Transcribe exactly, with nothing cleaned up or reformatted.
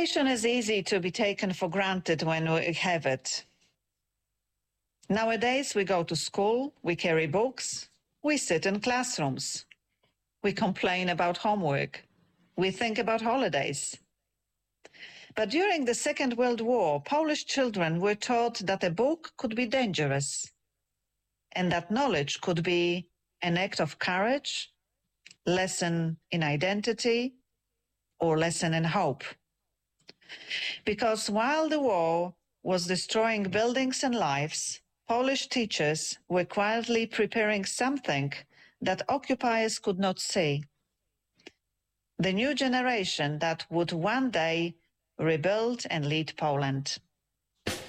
Education is easy to be taken for granted when we have it. Nowadays, we go to school, we carry books, we sit in classrooms, we complain about homework, we think about holidays. But during the Second World War, Polish children were taught that a book could be dangerous and that knowledge could be an act of courage, lesson in identity, or lesson in hope. Because while the war was destroying buildings and lives, Polish teachers were quietly preparing something that occupiers could not see. The new generation that would one day rebuild and lead Poland.